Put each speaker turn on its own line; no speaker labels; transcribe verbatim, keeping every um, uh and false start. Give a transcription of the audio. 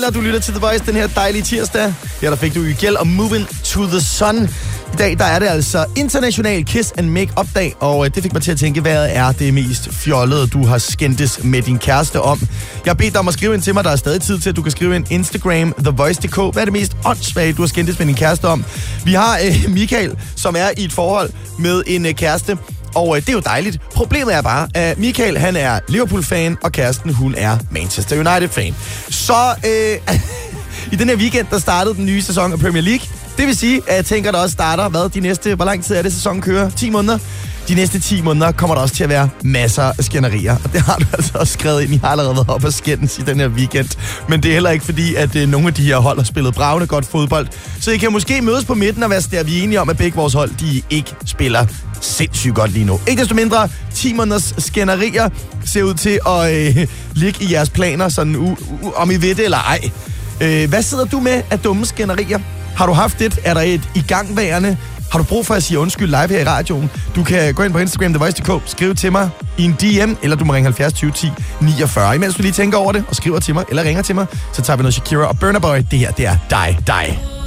Du lytter til The Voice den her dejlige tirsdag. Her der fik du Ygel og Moving to the Sun. I dag der er det altså international kiss and make-up dag, og det fik mig til at tænke, hvad er det mest fjollede, du har skændtes med din kæreste om? Jeg har bedt dig om at skrive ind til mig, der er stadig tid til, at du kan skrive ind Instagram, The Voice punktum d k. Hvad er det mest åndssvage, du har skændtes med din kæreste om? Vi har øh, Michael, som er i et forhold med en øh, kæreste, og øh, det er jo dejligt. Problemet er bare, at Michael han er Liverpool-fan, og kæresten hun er Manchester United-fan. Så øh, i den her weekend, der startede den nye sæson af Premier League. Det vil sige, at jeg tænker, der også starter, hvad, de næste, hvor lang tid er det, sæsonen kører? ti måneder? De næste ti måneder kommer der også til at være masser af skænderier. Og det har du altså også skrevet ind. I har allerede været oppe og skændes i den her weekend. Men det er heller ikke fordi, at uh, nogle af de her hold har spillet bravende godt fodbold. Så I kan måske mødes på midten og være der, vi er enige om, at begge vores hold, de ikke spiller sindssygt godt lige nu. Ikke desto mindre, ti måneders skænderier ser ud til at øh, ligge i jeres planer, sådan u- u- om I ved det eller ej. Øh, hvad sidder du med af dumme skænderier? Har du haft det? Er der et igangværende? Har du brug for at sige undskyld live her i radioen? Du kan gå ind på Instagram, The Voice punktum d k, skrive til mig i en D M, eller du må ringe halvfjerds tyve ti niogfyrre. Imens du lige tænker over det og skriver til mig, eller ringer til mig, så tager vi noget Shakira og Burna Boy. Det her, det er dig, dig.